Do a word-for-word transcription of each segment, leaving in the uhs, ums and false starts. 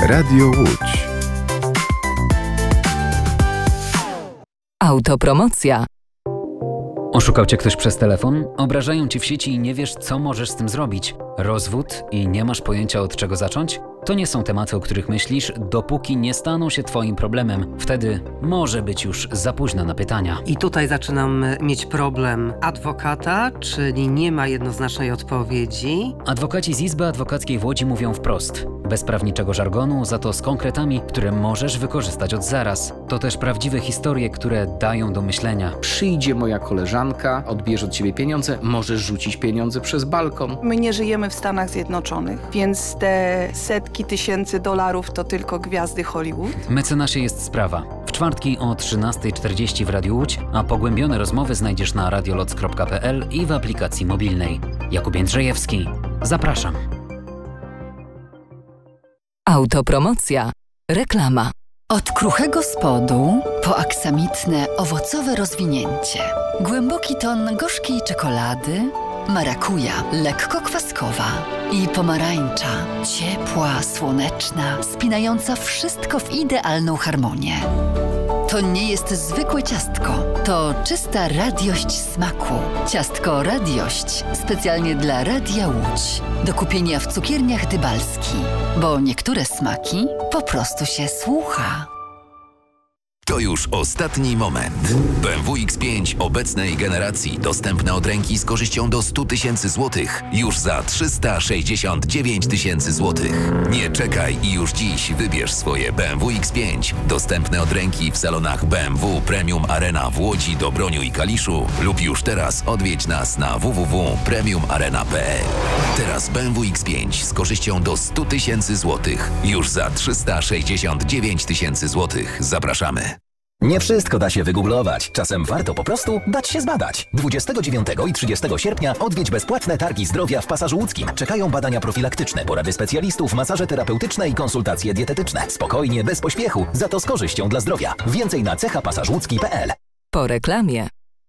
Radio Łódź. Autopromocja. Oszukał cię ktoś przez telefon? Obrażają cię w sieci i nie wiesz, co możesz z tym zrobić? Rozwód i nie masz pojęcia, od czego zacząć? To nie są tematy, o których myślisz, dopóki nie staną się twoim problemem. Wtedy może być już za późno na pytania. I tutaj zaczynam mieć problem adwokata, czyli nie ma jednoznacznej odpowiedzi. Adwokaci z Izby Adwokackiej w Łodzi mówią wprost. Bez prawniczego żargonu, za to z konkretami, które możesz wykorzystać od zaraz. To też prawdziwe historie, które dają do myślenia. Przyjdzie moja koleżanka, odbierze od ciebie pieniądze, możesz rzucić pieniądze przez balkon. My nie żyjemy w Stanach Zjednoczonych, więc te setki tysięcy dolarów to tylko gwiazdy Hollywood. Mecenasie jest sprawa. W czwartki o trzynasta czterdzieści w Radiu Łódź, a pogłębione rozmowy znajdziesz na radioloc kropka p l i w aplikacji mobilnej. Jakub Jędrzejewski. Zapraszam. Autopromocja. Reklama. Od kruchego spodu po aksamitne, owocowe rozwinięcie. Głęboki ton gorzkiej czekolady, marakuja lekko kwaskowa i pomarańcza ciepła, słoneczna, spinająca wszystko w idealną harmonię. To nie jest zwykłe ciastko, to czysta radiość smaku. Ciastko Radiość specjalnie dla Radia Łódź. Do kupienia w cukierniach Dybalski, bo niektóre smaki po prostu się słucha. To już ostatni moment. B M W X pięć obecnej generacji dostępne od ręki z korzyścią do sto tysięcy złotych już za trzysta sześćdziesiąt dziewięć tysięcy złotych. Nie czekaj i już dziś wybierz swoje B M W X pięć dostępne od ręki w salonach B M W Premium Arena w Łodzi, Dobroniu i Kaliszu lub już teraz odwiedź nas na w w w kropka premium arena kropka p l. Teraz B M W X pięć z korzyścią do sto tysięcy złotych już za trzysta sześćdziesiąt dziewięć tysięcy złotych. Zapraszamy. Nie wszystko da się wygooglować. Czasem warto po prostu dać się zbadać. dwudziestego dziewiątego i trzydziestego sierpnia odwiedź bezpłatne targi zdrowia w Pasażu Łódzkim. Czekają badania profilaktyczne, porady specjalistów, masaże terapeutyczne i konsultacje dietetyczne. Spokojnie, bez pośpiechu, za to z korzyścią dla zdrowia. Więcej na cecha pasaż łódzki kropka p l. Po reklamie.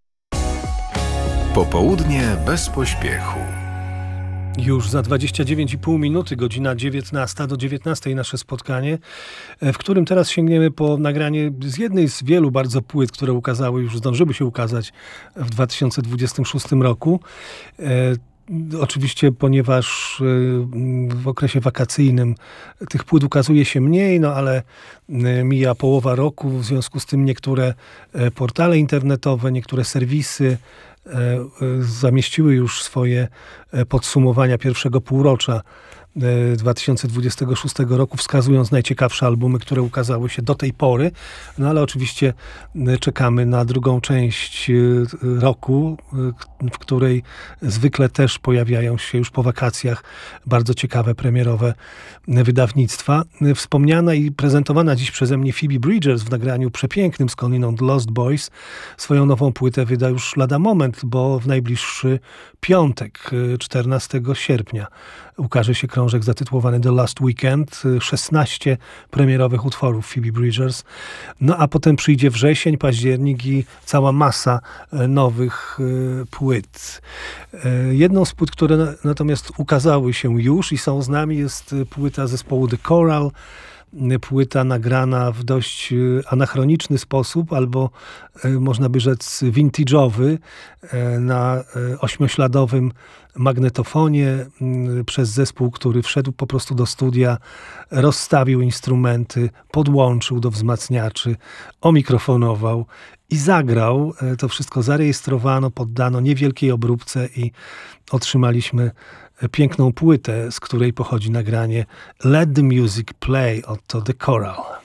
Popołudnie bez pośpiechu. Już za dwadzieścia dziewięć i pół minuty, godzina dziewiętnasta do dziewiętnastej nasze spotkanie, w którym teraz sięgniemy po nagranie z jednej z wielu bardzo płyt, które ukazały, już zdążyły się ukazać w dwa tysiące dwudziestym szóstym roku. E, oczywiście, ponieważ w okresie wakacyjnym tych płyt ukazuje się mniej, no ale mija połowa roku, w związku z tym niektóre portale internetowe, niektóre serwisy zamieściły już swoje podsumowania pierwszego półrocza dwa tysiące dwudziestego szóstego roku, wskazując najciekawsze albumy, które ukazały się do tej pory. No ale oczywiście czekamy na drugą część roku, w której zwykle też pojawiają się już po wakacjach bardzo ciekawe premierowe wydawnictwa. Wspomniana i prezentowana dziś przeze mnie Phoebe Bridgers w nagraniu przepięknym skądinąd Lost Boys swoją nową płytę wyda już lada moment, bo w najbliższy piątek, czternastego sierpnia, ukaże się krążek zatytułowany The Last Weekend, szesnaście premierowych utworów Phoebe Bridgers. No a potem przyjdzie wrzesień, październik i cała masa nowych płyt. Jedną z płyt, które natomiast ukazały się już i są z nami, jest płyta zespołu The Coral. Płyta nagrana w dość anachroniczny sposób, albo można by rzec vintage'owy, na ośmiośladowym magnetofonie przez zespół, który wszedł po prostu do studia, rozstawił instrumenty, podłączył do wzmacniaczy, omikrofonował i zagrał. To wszystko zarejestrowano, poddano niewielkiej obróbce i otrzymaliśmy piękną płytę, z której pochodzi nagranie Let the Music Play od The Coral.